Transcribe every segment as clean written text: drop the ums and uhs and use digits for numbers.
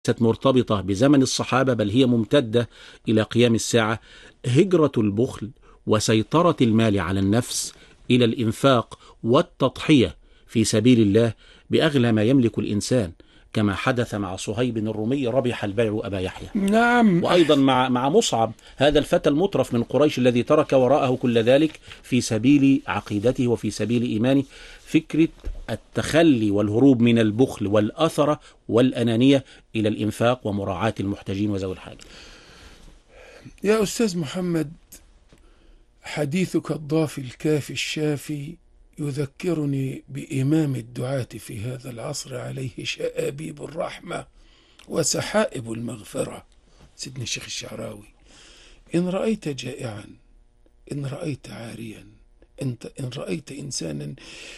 ليست مرتبطة بزمن الصحابة، بل هي ممتدة إلى قيام الساعة. هجرة البخل وسيطرة المال على النفس إلى الإنفاق والتضحية في سبيل الله بأغلى ما يملك الإنسان، كما حدث مع صهيب الرومي ربح البيع أبا يحيى. نعم. وأيضا مع مصعب هذا الفتى المترف من قريش الذي ترك وراءه كل ذلك في سبيل عقيدته وفي سبيل إيمانه. فكرة التخلي والهروب من البخل والأثرة والأنانية إلى الإنفاق ومراعاة المحتاجين وذوي الحاجة. يا أستاذ محمد، حديثك الضافي الكافي الشافي يذكرني بإمام الدعاة في هذا العصر عليه شآبيب الرحمة وسحائب المغفرة، سيدنا الشيخ الشعراوي: إن رأيت جائعا، إن رأيت عاريا، إن رأيت إنسانا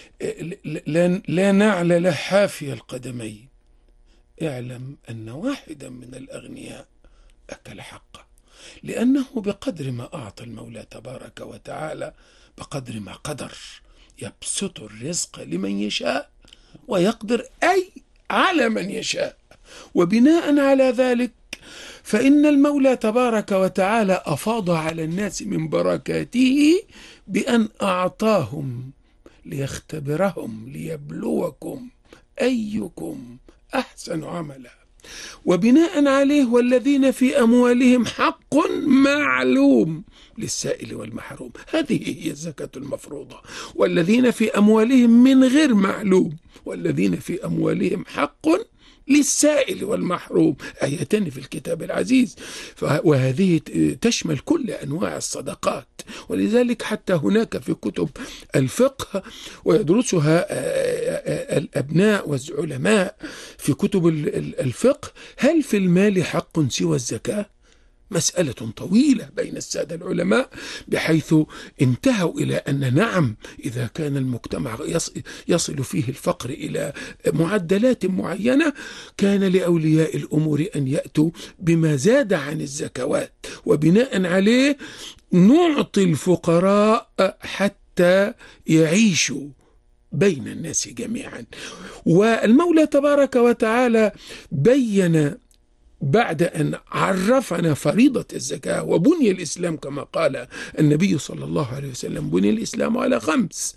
لا نعل له حافي القدمين، اعلم أن واحدا من الأغنياء أكل حقه، لأنه بقدر ما أعطى المولى تبارك وتعالى بقدر ما قدر، يبسط الرزق لمن يشاء ويقدر أي على من يشاء. وبناء على ذلك فإن المولى تبارك وتعالى أفاض على الناس من بركاته بأن أعطاهم ليختبرهم ليبلوكم أيكم أحسن عملا. وبناء عليه والذين في أموالهم حق معلوم للسائل والمحروم، هذه هي الزكاة المفروضة. والذين في أموالهم من غير معلوم، والذين في أموالهم حق للسائل والمحروم، آيتان في الكتاب العزيز، وهذه تشمل كل أنواع الصدقات. ولذلك حتى هناك في كتب الفقه ويدرسها الأبناء والعلماء في كتب الفقه: هل في المال حق سوى الزكاة؟ مسألة طويلة بين السادة العلماء، بحيث انتهوا إلى أن نعم، إذا كان المجتمع يصل فيه الفقر إلى معدلات معينة، كان لأولياء الأمور أن يأتوا بما زاد عن الزكوات، وبناء عليه نعطي الفقراء حتى يعيشوا بين الناس جميعا. والمولى تبارك وتعالى بين بعد أن عرفنا فريضة الزكاة وبني الإسلام كما قال النبي صلى الله عليه وسلم: بني الإسلام على 5: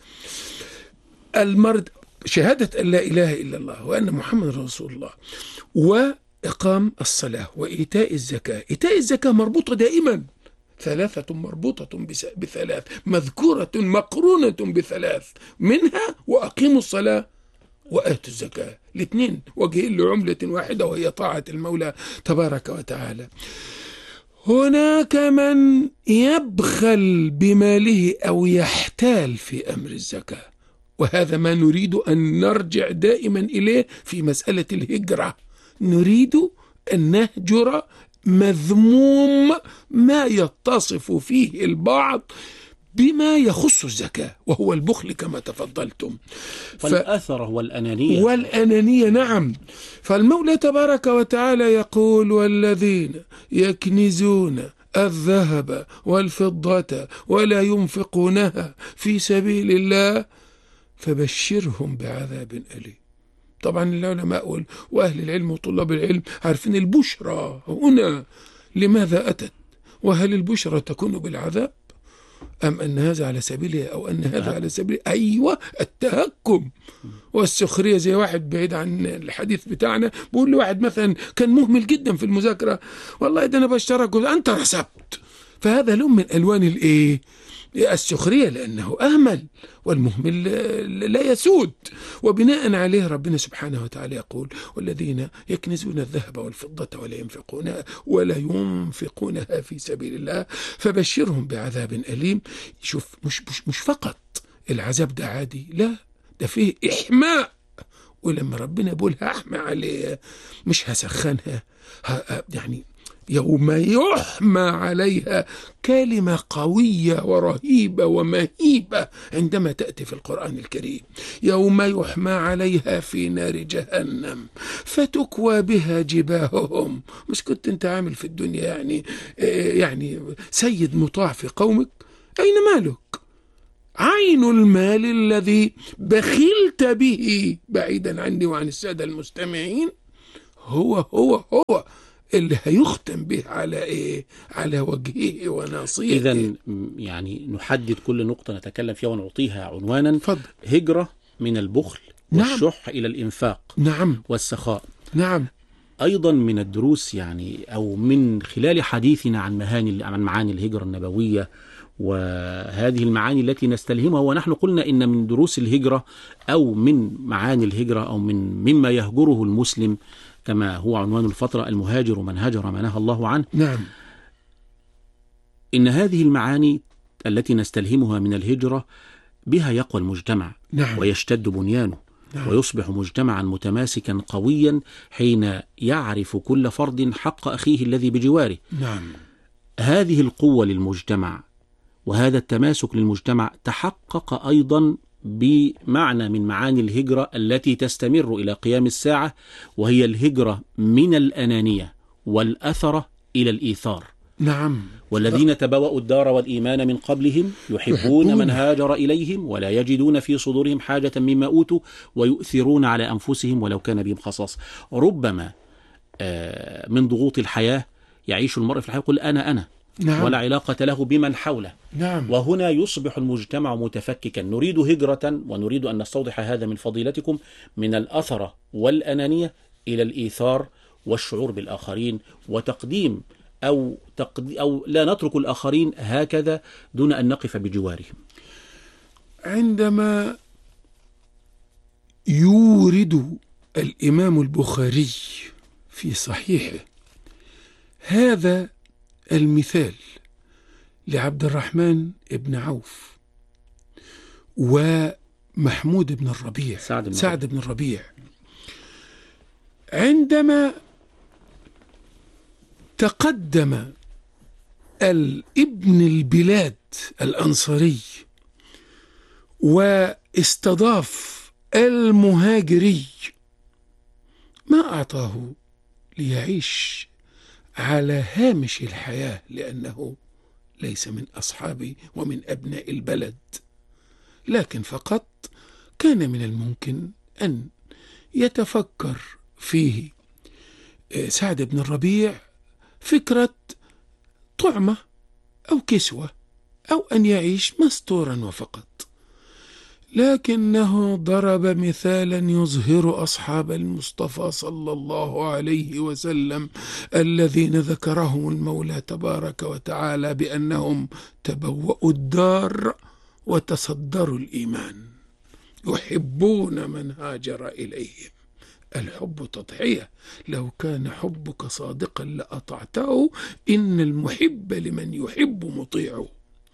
شهادة أن لا إله إلا الله وأن محمد رسول الله، وإقام الصلاة، وإيتاء الزكاة. إيتاء الزكاة مربوطة دائما، 3 مربوطة ب3، مذكورة مقرونة ب3، منها وأقيموا الصلاة وآتوا الزكاة، الاثنين وجهين لعملة واحدة، وهي طاعة المولى تبارك وتعالى. هناك من يبخل بماله أو يحتال في أمر الزكاة، وهذا ما نريد أن نرجع دائما إليه في مسألة الهجرة. نريد أن نهجر مذموم ما يتصف فيه البعض بما يخص الزكاة، وهو البخل كما تفضلتم، والأثرة والأنانية. نعم. فالمولى تبارك وتعالى يقول: والذين يكنزون الذهب والفضة ولا ينفقونها في سبيل الله فبشرهم بعذاب أليم. طبعا العلماء وأهل العلم وطلاب العلم عارفين البشرى هنا لماذا أتت، وهل البشرى تكون بالعذاب أم أن هذا على سبيله أو أن هذا على سبيله؟ أيوة، التهكم والسخرية. زي واحد بعيد عن الحديث بتاعنا بقول لواحد مثلا كان مهمل جدا في المذاكرة: والله ده أنا بشترك، أنت رسبت. فهذا لون من ألوان السخرية، لأنه أهمل، والمهمل لا يسود. وبناء عليه ربنا سبحانه وتعالى يقول: والذين يكنزون الذهب والفضة ولا ينفقونها في سبيل الله فبشرهم بعذاب أليم. شوف، مش فقط العذاب ده عادي، لا، ده فيه إحماء. ولما ربنا يقول هحمى عليه، مش هسخنها، يعني يوم يحمى عليها، كلمة قوية ورهيبة ومهيبة عندما تأتي في القرآن الكريم: يوم يحمى عليها في نار جهنم فتكوى بها جباههم. مش كنت انت عامل في الدنيا يعني سيد مطاع في قومك؟ أين مالك؟ عين المال الذي بخلت به بعيدا عني وعن السادة المستمعين هو اللي هيختم به على إيه؟ على وجهه وناصيته. إذا يعني نحدد كل نقطة نتكلم فيها ونعطيها عنوانا. فضل. هجرة من البخل والشح إلى الإنفاق نعم والسخاء. نعم. أيضا من الدروس يعني أو من خلال حديثنا عن معاني الهجرة النبوية وهذه المعاني التي نستلهمها، ونحن قلنا إن من دروس الهجرة أو من معاني الهجرة أو مما يهجره المسلم كما هو عنوان الفترة: المهاجر من هجر ما نهى الله عنه. نعم. إن هذه المعاني التي نستلهمها من الهجرة بها يقوى المجتمع. نعم. ويشتد بنيانه. نعم. ويصبح مجتمعا متماسكا قويا حين يعرف كل فرد حق أخيه الذي بجواره. نعم. هذه القوة للمجتمع وهذا التماسك للمجتمع تحقق أيضا بمعنى من معاني الهجرة التي تستمر إلى قيام الساعة، وهي الهجرة من الأنانية والأثرة إلى الإيثار. نعم. والذين تبوأوا الدار والإيمان من قبلهم يحبون من هاجر إليهم ولا يجدون في صدورهم حاجة مما أوتوا ويؤثرون على أنفسهم ولو كان بهم خصاصة. ربما من ضغوط الحياة يعيش المرء في الحياة يقول أنا نعم. ولا علاقة له بمن حوله. نعم. وهنا يصبح المجتمع متفككا. نريد هجرة ونريد أن نستوضح هذا من فضيلتكم من الأثرة والأنانية إلى الإيثار والشعور بالآخرين وتقديم أو لا نترك الآخرين هكذا دون أن نقف بجوارهم. عندما يورد الإمام البخاري في صحيحه هذا المثال لعبد الرحمن بن عوف ومحمود بن الربيع سعد بن الربيع، عندما تقدم الابن البلاد الأنصاري واستضاف المهاجري، ما أعطاه ليعيش على هامش الحياة لأنه ليس من أصحابه ومن أبناء البلد، لكن فقط كان من الممكن أن يتفكر فيه سعد بن الربيع فكرة طعمة أو كسوة أو أن يعيش مستورا وفقط، لكنه ضرب مثالا يظهر أصحاب المصطفى صلى الله عليه وسلم الذين ذكرهم المولى تبارك وتعالى بأنهم تبوأوا الدار وتصدروا الإيمان، يحبون من هاجر إليهم. الحب تضحية، لو كان حبك صادقا لأطعته، إن المحب لمن يحب مطيعه.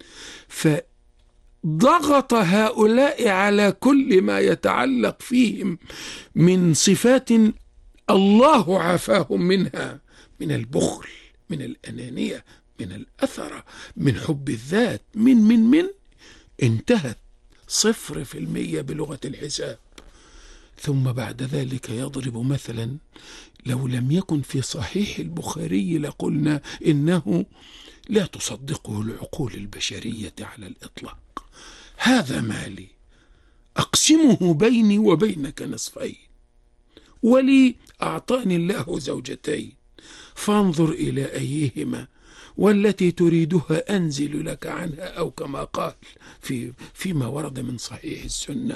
فضغط هؤلاء على كل ما يتعلق فيهم من صفات الله عافاهم منها، من البخل، من الأنانية، من الأثرة، من حب الذات، من انتهت 0% بلغة الحساب. ثم بعد ذلك يضرب مثلا لو لم يكن في صحيح البخاري لقلنا إنه لا تصدقه العقول البشرية على الإطلاق. هذا مالي أقسمه بيني وبينك نصفين، ولي أعطاني الله زوجتين، فانظر إلى أيهما والتي تريدها أنزل لك عنها، أو كما قال فيما ورد من صحيح السنة.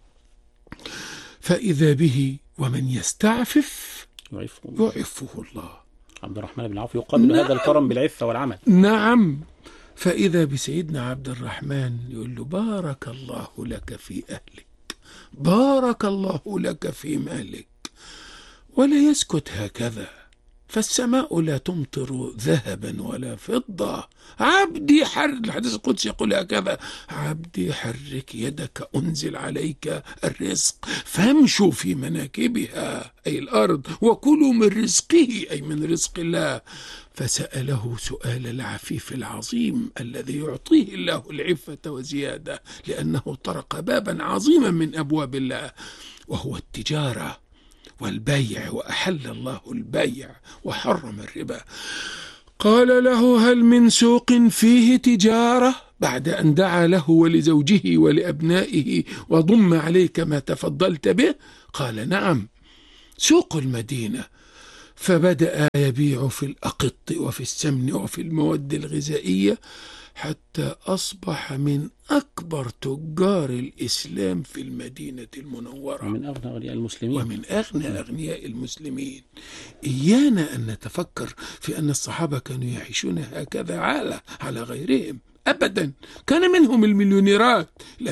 فإذا به ومن يستعفف يعفه الله. عبد الرحمن بن عوف يقابل نعم. هذا الكرم بالعفة والعمل. نعم. فإذا بسيدنا عبد الرحمن يقول له بارك الله لك في أهلك، بارك الله لك في مالك، ولا يسكت هكذا، فالسماء لا تمطر ذهبا ولا فضة. عبدي الحديث القدسي يقول هكذا: عبدي حرك يدك أنزل عليك الرزق فامشوا في مناكبها، أي الأرض، وكلوا من رزقه، أي من رزق الله. فسأله سؤال العفيف العظيم الذي يعطيه الله العفة وزيادة، لأنه طرق بابا عظيما من أبواب الله وهو التجارة والبيع، وأحل الله البيع وحرم الربا. قال له: هل من سوق فيه تجارة؟ بعد أن دعا له ولزوجه ولأبنائه وضم عليه كما تفضلت به، قال: نعم، سوق المدينة. فبدأ يبيع في الأقط وفي السمن وفي المواد الغذائية، حتى أصبح من أكبر تجار الإسلام في المدينة المنورة، ومن أغنى أغنياء المسلمين. ومن أغنى أغنياء المسلمين. إيانا أن نتفكر في أن الصحابة كانوا يعيشون هكذا على غيرهم أبدا. كان منهم المليونيرات،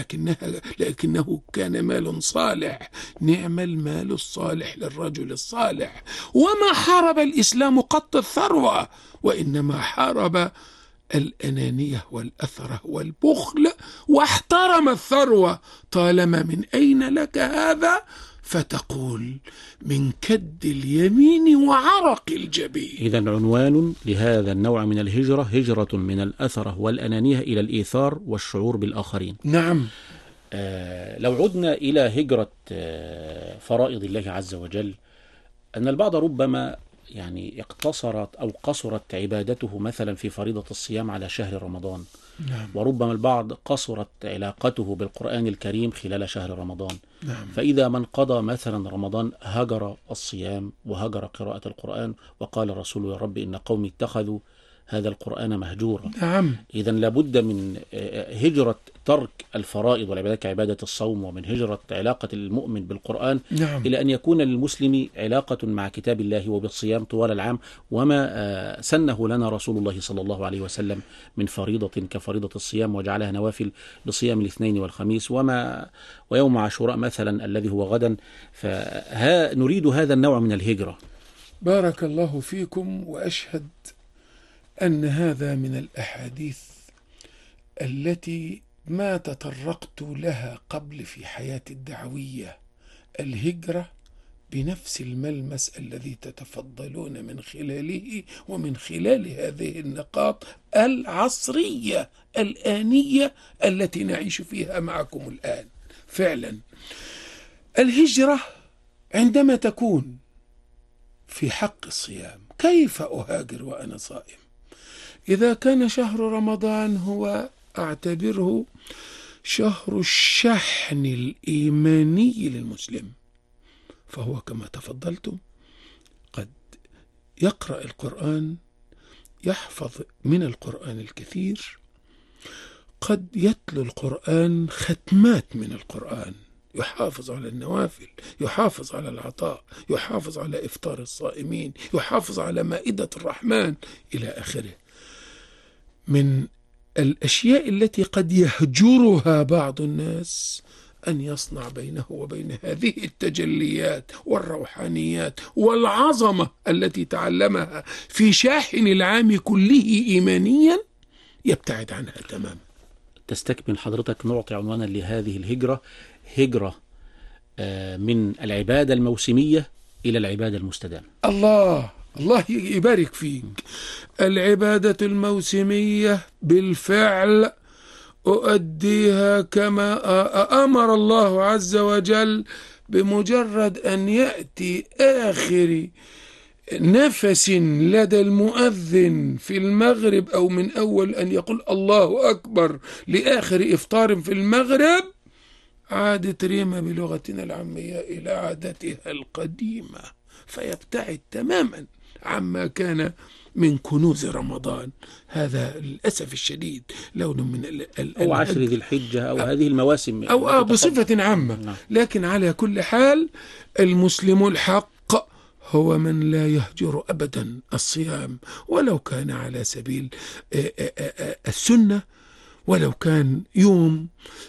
لكنه كان مال صالح. نعم المال الصالح للرجل الصالح. وما حارب الإسلام قط الثروة، وإنما حارب الأنانية والأثرة والبخل، واحترم الثروة. طالما من أين لك هذا؟ فتقول من كد اليمين وعرق الجبين. إذا عنوان لهذا النوع من الهجرة هجرة من الأثرة والأنانية إلى الإيثار والشعور بالآخرين. نعم. لو عدنا إلى هجرة فرائض الله عز وجل، أن البعض ربما يعني اقتصرت أو قصرت عبادته مثلا في فريضة الصيام على شهر رمضان. نعم. وربما البعض قصرت علاقته بالقرآن الكريم خلال شهر رمضان. نعم. فإذا من قضى مثلا رمضان هجر الصيام وهجر قراءة القرآن، وقال الرسول يا رب إن قومي اتخذوا هذا القرآن مهجورا. نعم. إذن لابد من هجرة ترك الفرائض والعبادات كعبادة الصوم، ومن هجرة علاقة المؤمن بالقرآن. نعم. إلى أن يكون للمسلم علاقة مع كتاب الله وبالصيام طوال العام، وما سنه لنا رسول الله صلى الله عليه وسلم من فريضة كفريضة الصيام، وجعلها نوافل بصيام الاثنين والخميس ويوم عاشوراء مثلا الذي هو غدا. فنريد هذا النوع من الهجرة. بارك الله فيكم. وأشهد أن هذا من الأحاديث التي ما تطرقت لها قبل في حياتي الدعوية. الهجرة بنفس الملمس الذي تتفضلون من خلاله، ومن خلال هذه النقاط العصرية الآنية التي نعيش فيها معكم الآن. فعلا الهجرة عندما تكون في حق الصيام، كيف أهاجر وأنا صائم؟ إذا كان شهر رمضان هو أعتبره شهر الشحن الإيماني للمسلم، فهو كما تفضلتم قد يقرأ القرآن، يحفظ من القرآن الكثير، قد يتلو القرآن ختمات من القرآن، يحافظ على النوافل، يحافظ على العطاء، يحافظ على إفطار الصائمين، يحافظ على مائدة الرحمن إلى آخره. من الأشياء التي قد يهجرها بعض الناس أن يصنع بينه وبين هذه التجليات والروحانيات والعظمة التي تعلمها في شاحن العام كله إيمانيا، يبتعد عنها تماما. تستكمل حضرتك، نعطي عنوانا لهذه الهجرة، هجرة من العبادة الموسمية إلى العبادة المستدامة. الله يبارك فيك. العبادة الموسمية بالفعل أؤديها كما أمر الله عز وجل، بمجرد أن يأتي آخر نفس لدى المؤذن في المغرب، أو من أول أن يقول الله أكبر لآخر إفطار في المغرب، عادت ريما بلغتنا العامية إلى عادتها القديمة، فيبتعد تماما عما كان من كنوز رمضان. هذا للأسف الشديد لون من أو عشر ذي الحجة أو هذه المواسم أو بصفة عامة. لكن على كل حال المسلم الحق هو من لا يهجر أبدا الصيام، ولو كان على سبيل السنة، ولو كان يوم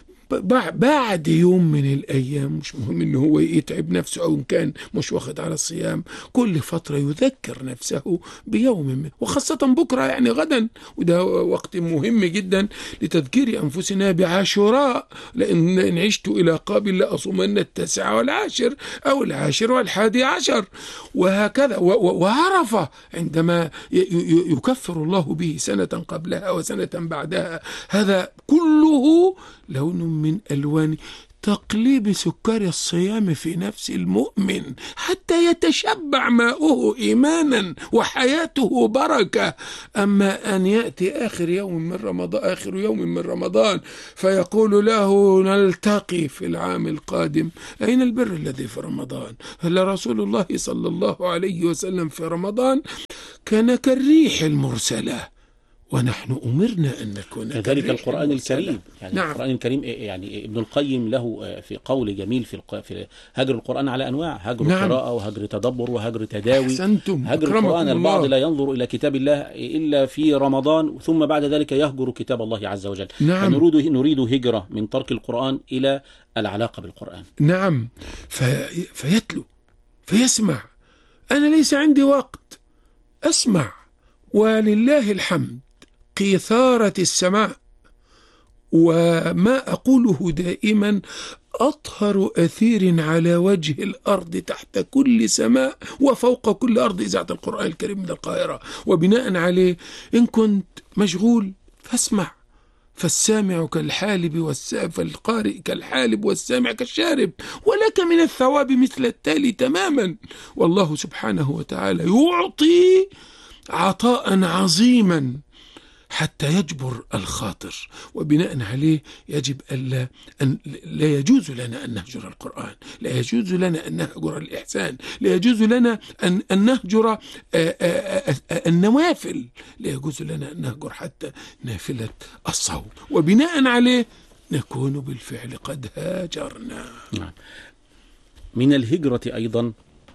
بعد يوم من الأيام، مش مهم إنه هو يتعب نفسه أو إن كان مش واخد على الصيام، كل فترة يذكر نفسه بيوم، وخاصة بكرة يعني غدا، وده وقت مهم جدا لتذكير أنفسنا بعاشوراء، لأن إن عشت إلى قابل لأصومن 9 والعاشر أو 10 والحادي 10، وهكذا. وعرفة عندما يكفر الله به سنة قبلها وسنة بعدها، هذا كله لون من ألوان تقليب سكر الصيام في نفس المؤمن حتى يتشبع ماؤه إيمانا وحياته بركة. أما أن يأتي آخر يوم من رمضان فيقول له نلتقي في العام القادم، أين البر الذي في رمضان؟ هل رسول الله صلى الله عليه وسلم في رمضان كان كالريح المرسلة، ونحن أمرنا أن نكون كذلك القرآن الكريم. يعني نعم. القرآن الكريم يعني ابن القيم له في قول جميل في هجر القرآن على أنواع: هجر نعم. قراءة، وهجر تدبر، وهجر تداوي. أحسنتم. هجر القرآن البعض لا ينظر إلى كتاب الله إلا في رمضان، ثم بعد ذلك يهجر كتاب الله عز وجل. نعم. نريد هجرة من ترك القرآن إلى العلاقة بالقرآن. نعم. فيتلو فيسمع. أنا ليس عندي وقت أسمع، ولله الحمد قيثارة السماع. وما أقوله دائما: أطهر أثير على وجه الأرض تحت كل سماء وفوق كل أرض إذاعة القرآن الكريم من القاهرة. وبناء عليه إن كنت مشغول فاسمع، فالسامع كالحالب فالقارئ كالحالب والسامع كالشارب، ولك من الثواب مثل التالي تماما. والله سبحانه وتعالى يعطي عطاء عظيما حتى يجبر الخاطر. وبناء عليه يجب لا يجوز لنا أن نهجر القرآن، لا يجوز لنا أن نهجر الإحسان، لا يجوز لنا أن نهجر النوافل، لا يجوز لنا أن نهجر حتى نافلة الصوم. وبناء عليه نكون بالفعل قد هاجرنا. نعم. من الهجرة أيضا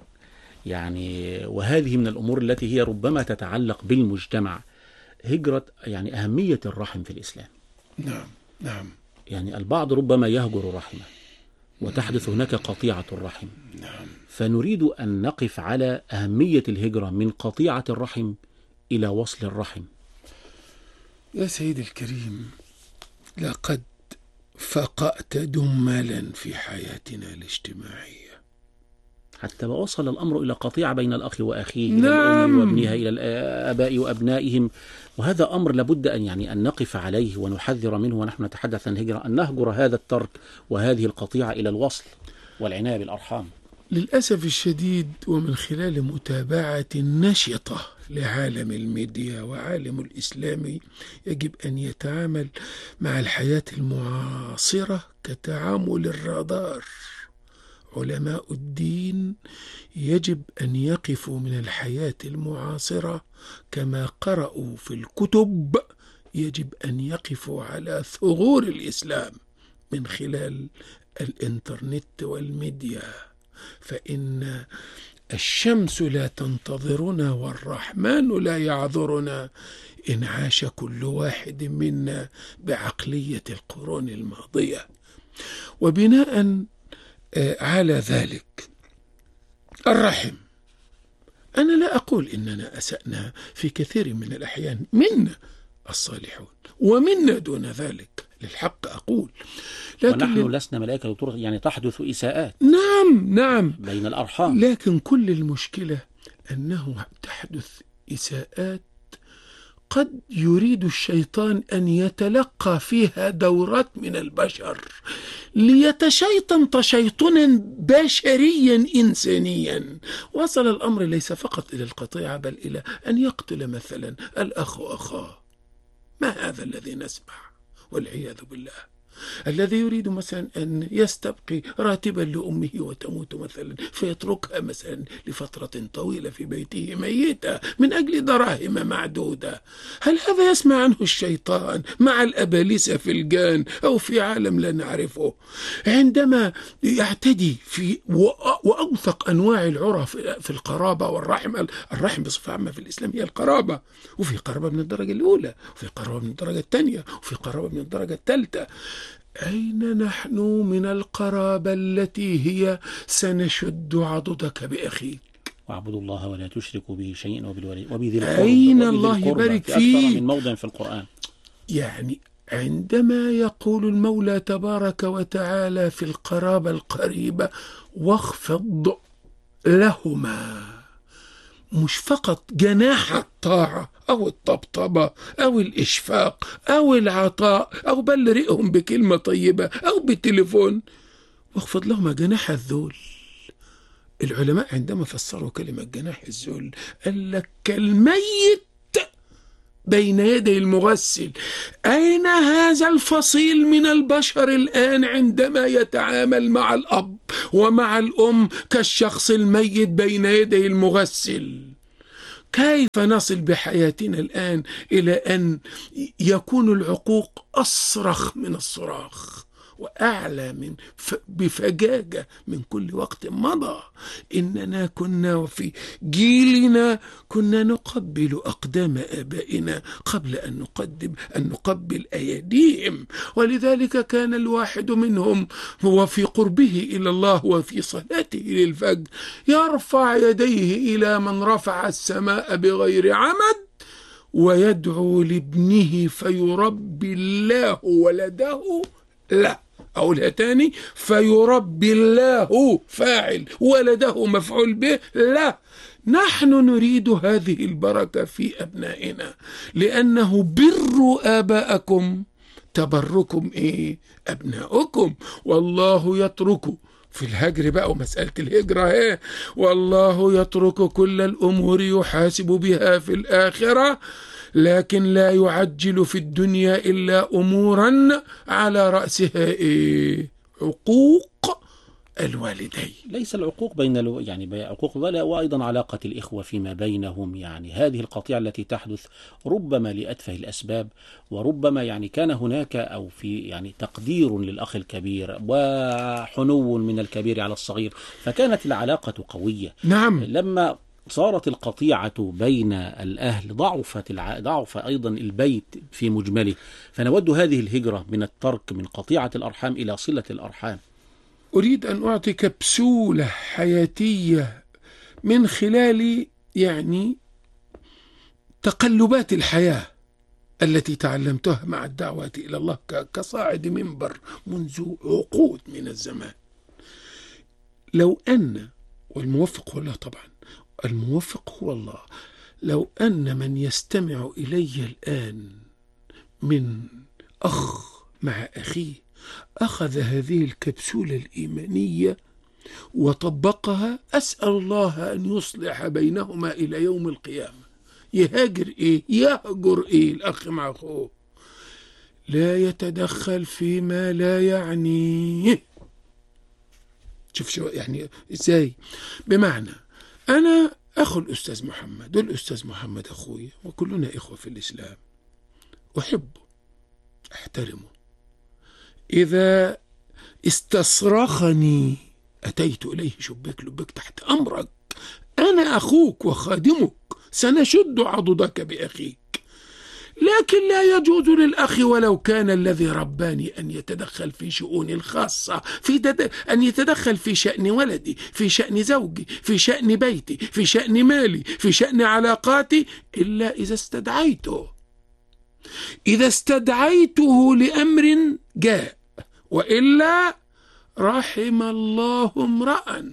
يعني، وهذه من الأمور التي هي ربما تتعلق بالمجتمع، هجرة يعني أهمية الرحم في الإسلام. نعم. نعم. يعني البعض ربما يهجر رحمه وتحدث هناك قطيعة الرحم. نعم. فنريد أن نقف على أهمية الهجرة من قطيعة الرحم إلى وصل الرحم. يا سيدي الكريم، لقد فقأت دملا في حياتنا الاجتماعية حتى وصل الأمر إلى قطيعة بين الأخ وأخيه، نعم. إلى الأم وابنها، إلى الآباء وأبنائهم. وهذا أمر لابد أن نقف عليه ونحذر منه ونحن نتحدث عن الهجرة، أن نهجر هذا الترك وهذه القطيعة إلى الوصل والعناية بالأرحام. للأسف الشديد، ومن خلال متابعة نشطة لعالم الميديا وعالم الإسلامي، يجب أن يتعامل مع الحياة المعاصرة كتعامل الرادار. علماء الدين يجب أن يقفوا من الحياة المعاصرة كما قرأوا في الكتب، يجب أن يقفوا على ثغور الإسلام من خلال الإنترنت والميديا، فإن الشمس لا تنتظرنا والرحمن لا يعذرنا إن عاش كل واحد منا بعقلية القرون الماضية. وبناء على ذلك الرحم، أنا لا أقول إننا أسأنا في كثير من الأحيان، منا الصالحون ومنا دون ذلك، للحق أقول، لكن ونحن لسنا ملائكة دكتور، يعني تحدث إساءات. نعم بين الأرحام، لكن كل المشكلة أنه تحدث إساءات قد يريد الشيطان أن يتلقى فيها دورات من البشر ليتشيطن تشيطنا بشريا إنسانيا. وصل الأمر ليس فقط إلى القطيعة، بل إلى أن يقتل مثلا الأخ أخاه. ما هذا الذي نسمع؟ والعياذ بالله. الذي يريد مثلا أن يستبقي راتبا لأمه وتموت مثلا، فيتركها مثلا لفترة طويلة في بيته ميتة من أجل دراهم معدودة. هل هذا يسمع عنه الشيطان مع الأبالسة في الجان أو في عالم لا نعرفه؟ عندما يعتدي في وأوثق أنواع العرى في القرابة والرحم. الرحم بصفة عامة في الإسلام هي القرابة، وفي قرابة من الدرجة الأولى، وفي قرابة من الدرجة الثانية، وفي قرابة من الدرجة الثالثة. أين نحن من القرابة التي هي سنشد عضدك بأخيك؟ واعبدوا الله ولا تشركوا به شيئا وبذي القربى. أين الله يبارك فيه؟ أكثر من موضع في القرآن. يعني عندما يقول المولى تبارك وتعالى في القرابة القريبة: واخفض لهما، مش فقط جناح الطاعة أو الطبطبة أو الإشفاق أو العطاء أو بل رئهم بكلمة طيبة أو بالتليفون، واخفض لهما جناح الذل. العلماء عندما فسروا كلمة جناح الذل قال لك كالميت بين يدي المغسل. أين هذا الفصيل من البشر الآن عندما يتعامل مع الأب ومع الأم كالشخص الميت بين يدي المغسل؟ كيف نصل بحياتنا الآن إلى أن يكون العقوق أصرخ من الصراخ وأعلى بفجاجة من كل وقت مضى؟ إننا كنا في جيلنا كنا نقبل أقدام آبائنا قبل أن نقبل أيديهم، ولذلك كان الواحد منهم هو في قربه إلى الله وفي صلاته للفجر يرفع يديه إلى من رفع السماء بغير عمد ويدعو لابنه فيربي الله ولده. لا، أقولها تاني، فيربي الله فاعل ولده مفعول به. لا، نحن نريد هذه البركة في أبنائنا، لأنه بروا آباءكم تبركم أبناؤكم. والله يترك في الهجر بقى، ومسألة الهجرة والله يترك كل الأمور يحاسب بها في الآخرة، لكن لا يعجل في الدنيا إلا أمورا على رأسها عقوق الوالدين. ليس العقوق بين عقوق وأيضا علاقة الإخوة فيما بينهم. هذه القطيعة التي تحدث ربما لأتفه الأسباب، وربما كان هناك أو في تقدير للأخ الكبير وحنو من الكبير على الصغير، فكانت العلاقة قوية. نعم. لما صارت القطيعة بين الأهل ضعف أيضا البيت في مجمله، فنود هذه الهجرة من الترك من قطيعة الأرحام إلى صلة الأرحام. أريد أن أعطي كبسولة حياتية من خلال تقلبات الحياة التي تعلمتها مع الدعوة إلى الله كصاعد منبر منذ عقود من الزمان. لو أن، والموفق هو الله طبعا، الموفق هو الله، لو أن من يستمع إلي الآن من أخ مع أخيه أخذ هذه الكبسولة الإيمانية وطبقها، أسأل الله أن يصلح بينهما إلى يوم القيامة. يهاجر يهجر الأخ مع أخوه، لا يتدخل فيما لا يعنيه. شوف شو إزاي؟ بمعنى أنا أخو الأستاذ محمد، والأستاذ محمد أخوي، وكلنا إخوة في الإسلام، أحبه أحترمه. إذا استصرخني أتيت إليه شباك لباك تحت أمرك، أنا أخوك وخادمك، سنشد عضدك بأخيك. لكن لا يجوز للأخ ولو كان الذي رباني أن يتدخل في شؤوني الخاصة، أن يتدخل في شأن ولدي، في شأن زوجي، في شأن بيتي، في شأن مالي، في شأن علاقاتي، إلا إذا استدعيته لأمر جاء، وإلا رحم الله امرأ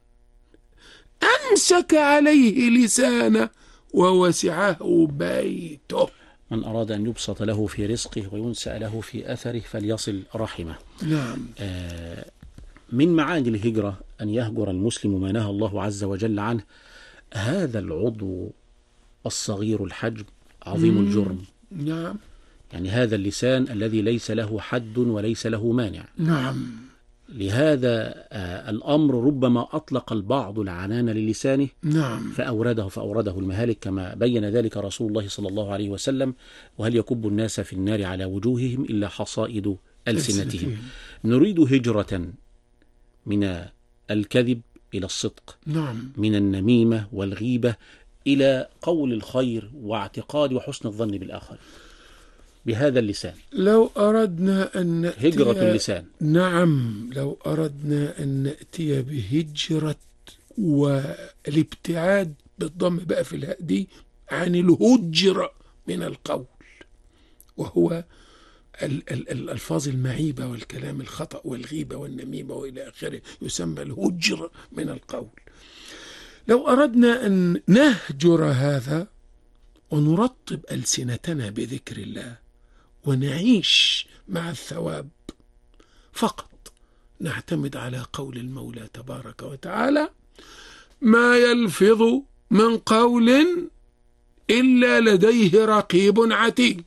أمسك عليه لسانه ووسعه بيته. من أراد أن يبسط له في رزقه وينسأ له في أثره فليصل رحمه. نعم. من معاني الهجرة أن يهجر المسلم ما نهى الله عز وجل عنه. هذا العضو الصغير الحجم عظيم الجرم. نعم. هذا اللسان الذي ليس له حد وليس له مانع. نعم. لهذا الأمر ربما أطلق البعض العنان للسانه. نعم. فأورده المهالك كما بين ذلك رسول الله صلى الله عليه وسلم: وهل يكب الناس في النار على وجوههم إلا حصائد ألسنتهم. نريد هجرة من الكذب إلى الصدق. نعم. من النميمة والغيبة إلى قول الخير واعتقاد وحسن الظن بالآخر بهذا اللسان. لو أردنا أن نأتي هجرة اللسان. نعم. لو أردنا أن نأتي بهجرة والابتعاد بالضم بقى في الهاء دي عن الهجر من القول، وهو الألفاظ المعيبة والكلام الخطأ والغيبة والنميمة وإلى آخره، يسمى الهجر من القول. لو أردنا أن نهجر هذا ونرطب ألسنتنا بذكر الله ونعيش مع الثواب فقط، نعتمد على قول المولى تبارك وتعالى: ما يلفظ من قول إلا لديه رقيب عتيد.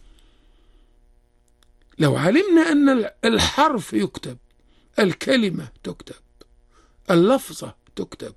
لو علمنا أن الحرف يكتب، الكلمة تكتب، اللفظة تكتب،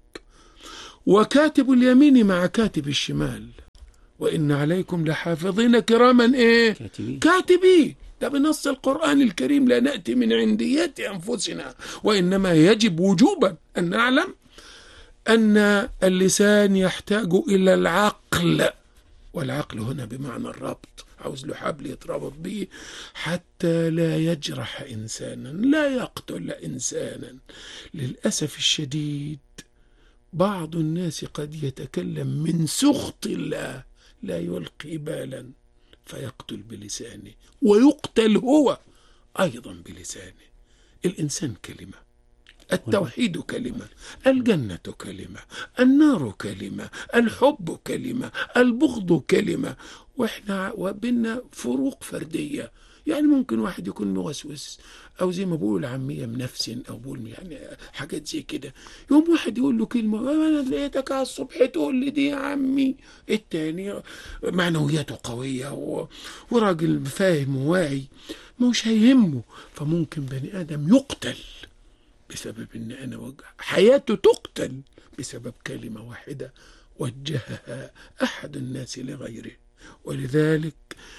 وكاتب اليمين مع كاتب الشمال، وإن عليكم لحافظين كراما كاتبين. ده بنص القرآن الكريم، لا نأتي من عنديات أنفسنا، وإنما يجب وجوبا أن نعلم أن اللسان يحتاج إلى العقل، والعقل هنا بمعنى الربط، عاوز له حبل يتربط به حتى لا يجرح إنسانا، لا يقتل إنسانا. للأسف الشديد بعض الناس قد يتكلم من سخط الله لا يلقي بالا فيقتل بلسانه، ويقتل هو أيضا بلسانه. الإنسان كلمة، التوحيد كلمة، الجنة كلمة، النار كلمة، الحب كلمة، البغض كلمة، وإحنا وبيننا فروق فردية. يعني ممكن واحد يكون موسوس، أو زي ما بقول العامية منفسن، أو بقول يعني حاجات زي كده، يوم واحد يقول له كلمة: أنا لقيتك على الصبح تقول لي دي يا عمي. التاني معنوياته قوية وراجل فاهم وواعي، مش هيهمه. فممكن بني آدم يقتل بسبب ان انا حياته تقتل بسبب كلمة واحدة وجهها احد الناس لغيره. ولذلك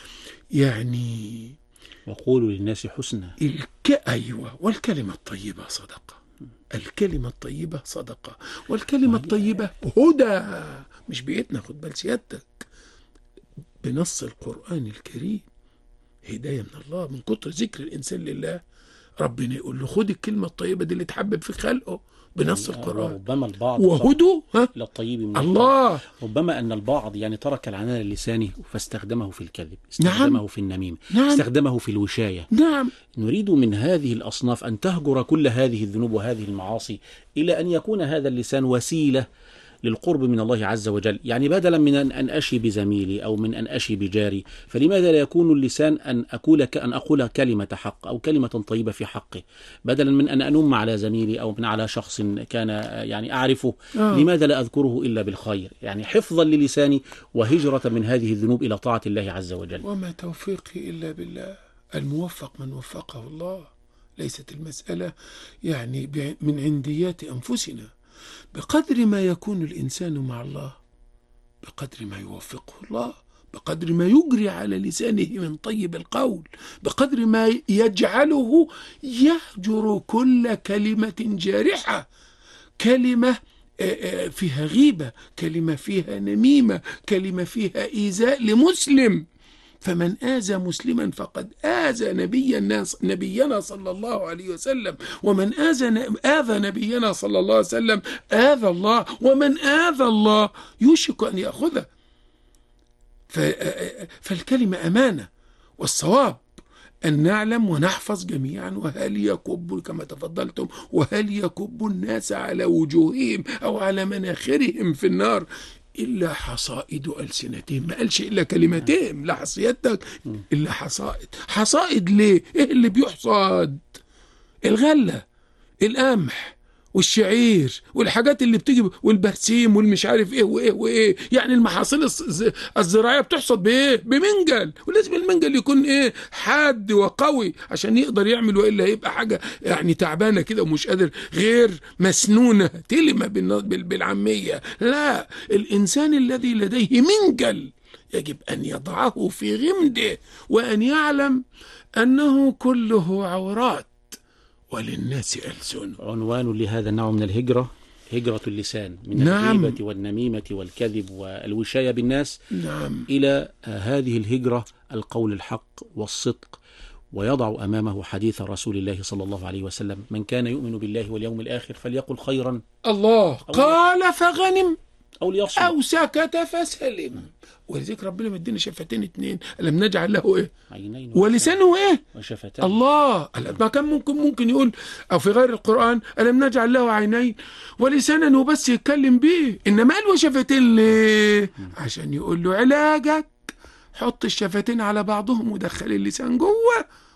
يعني وقولوا للناس حسنا. ايوه، والكلمة الطيبة صدقة، الكلمة الطيبة صدقة، والكلمة الطيبة هدى. مش بيتنا، خد بال سيادتك، بنص القرآن الكريم هداية من الله. من كتر ذكر الانسان لله ربنا يقول له: خد الكلمة الطيبة دي اللي تحبب في خلقه بنص القرآن. ربما البعض وهدوا للطيب من الله. ربما أن البعض يعني ترك العنان اللساني فاستخدمه في الكذب، استخدمه نعم. في النميمة، نعم. استخدمه في الوشاية. نعم. نريد من هذه الأصناف أن تهجر كل هذه الذنوب وهذه المعاصي، إلى أن يكون هذا اللسان وسيلة للقرب من الله عز وجل. يعني بدلا من أن أشي بزميلي أو من أن أشي بجاري، فلماذا لا يكون اللسان أن أقول كلمة حق أو كلمة طيبة في حقه، بدلا من أن أنم على زميلي أو من على شخص كان يعني أعرفه. لماذا لا أذكره إلا بالخير؟ يعني حفظا للساني وهجرة من هذه الذنوب إلى طاعة الله عز وجل. وما توفيقي إلا بالله، الموفق من وفقه الله. ليست المسألة يعني من عنديات أنفسنا. بقدر ما يكون الإنسان مع الله، بقدر ما يوفقه الله، بقدر ما يجري على لسانه من طيب القول، بقدر ما يجعله يهجر كل كلمة جارحة، كلمة فيها غيبة، كلمة فيها نميمة، كلمة فيها إيذاء لمسلم. فمن آذى مسلما فقد آذى نبينا صلى الله عليه وسلم، ومن آذى نبينا صلى الله عليه وسلم آذى الله، ومن آذى الله يوشك أن يأخذه. فالكلمة أمانة، والصواب أن نعلم ونحفظ جميعا. وهل يكب كما تفضلتم، وهل يكب الناس على وجوههم أو على مناخرهم في النار إلا حصائد ألسنتهم؟ ما قالش إلا كلمتهم، لا حصيتك إلا حصائد. حصائد ليه؟ إيه اللي بيحصد؟ الغلة، القمح، والشعير، والحاجات اللي بتيجي، والبرسيم، والمش عارف ايه وايه وايه. يعني المحاصيل الزراعيه بتحصد بايه؟ بمنجل. ولازم المنجل يكون ايه؟ حاد وقوي عشان يقدر يعمل، والا هيبقى حاجه يعني تعبانه كده ومش قادر، غير مسنونه، تلمه بالعاميه. لا، الانسان الذي لديه منجل يجب ان يضعه في غمده، وان يعلم انه كله عورات وللناس ألسن. عنوان لهذا النوع من الهجرة هجرة اللسان من نعم. الغيبة والنميمة والكذب والوشاية بالناس، نعم. إلى هذه الهجرة القول الحق والصدق، ويضع أمامه حديث رسول الله صلى الله عليه وسلم: من كان يؤمن بالله واليوم الآخر فليقل خيرا الله قال فغنم أو ليصمت أو سكت فسلم. ولذلك ربنا مدينا شفتين اتنين، ألم نجعل له إيه؟ عينين ولسانه إيه؟ وشفتين. الله، ما كان ممكن يقول، أو في غير القرآن: ألم نجعل له عينين ولسانا وبس يتكلم بيه، إنما قال وشفتين ليه؟ عشان يقول له علاجك حط الشفتين على بعضهم ودخل اللسان جوه،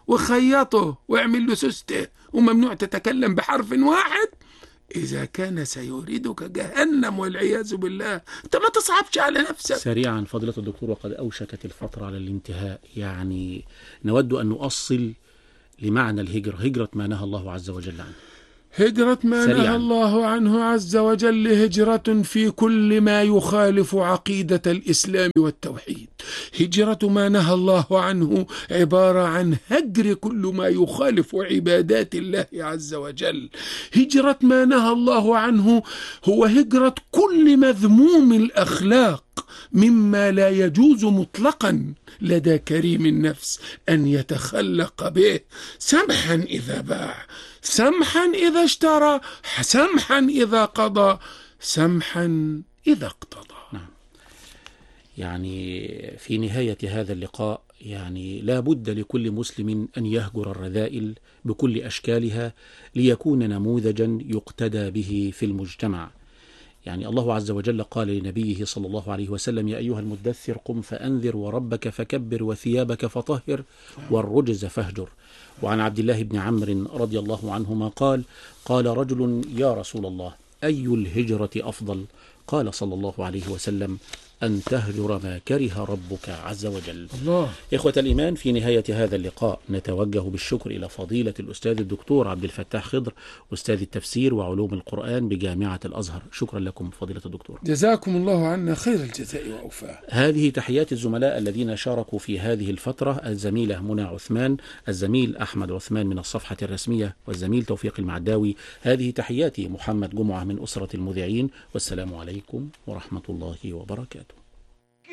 وخيطه واعمل له سسته، وممنوع تتكلم بحرف واحد، إذا كان سيوردك جهنم والعياذ بالله. أنت ما تصعبش على نفسك. سريعا فضيلة الدكتور، وقد أوشكت الفترة على الانتهاء، يعني نود أن نؤصل لمعنى الهجرة، هجرة ما نهى الله عز وجل عنه. هجرة ما سريعاً. نهى الله عنه عز وجل هجرة في كل ما يخالف عقيدة الإسلام والتوحيد. هجرة ما نهى الله عنه عبارة عن هجر كل ما يخالف عبادات الله عز وجل. هجرة ما نهى الله عنه هو هجرة كل مذموم الأخلاق مما لا يجوز مطلقا لدى كريم النفس أن يتخلق به، سمحا إذا باع، سمحا إذا اشترى، سمحا إذا قضى، سمحا إذا اقتضى. نعم. يعني في نهاية هذا اللقاء يعني لا بد لكل مسلم أن يهجر الرذائل بكل أشكالها ليكون نموذجا يقتدى به في المجتمع. يعني الله عز وجل قال لنبيه صلى الله عليه وسلم: يا أيها المدثر قم فأنذر وربك فكبر وثيابك فطهر والرجز فاهجر. وعن عبد الله بن عمرو رضي الله عنهما قال: قال رجل: يا رسول الله، أي الهجرة أفضل؟ قال صلى الله عليه وسلم: أن تهجر ما كره ربك عز وجل. الله. إخوة الإيمان، في نهاية هذا اللقاء نتوجه بالشكر إلى فضيلة الأستاذ الدكتور عبد الفتاح خضر، أستاذ التفسير وعلوم القرآن بجامعة الأزهر. شكرا لكم فضيلة الدكتور. جزاكم الله عنا خير الجزاء وأوفاه. هذه تحيات الزملاء الذين شاركوا في هذه الفترة: الزميلة منى عثمان، الزميل أحمد عثمان من الصفحة الرسمية، والزميل توفيق المعداوي. هذه تحياتي محمد جمعة من أسرة المذيعين، والسلام عليكم ورحمة الله وبركاته.